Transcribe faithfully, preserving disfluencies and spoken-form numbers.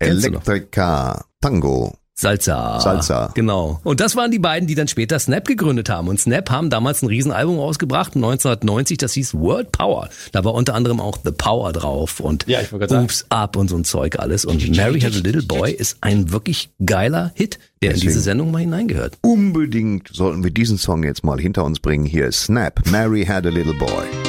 Electrica Tango. Salsa. Salsa. Genau. Und das waren die beiden, die dann später Snap gegründet haben. Und Snap haben damals ein Riesenalbum rausgebracht, neunzehnhundertneunzig, das hieß World Power. Da war unter anderem auch The Power drauf und ja, ich wollte gerade Oops Up und so ein Zeug alles. Und Mary Had a Little Boy ist ein wirklich geiler Hit, der Deswegen in diese Sendung mal hineingehört. Unbedingt sollten wir diesen Song jetzt mal hinter uns bringen. Hier ist Snap, Mary Had a Little Boy.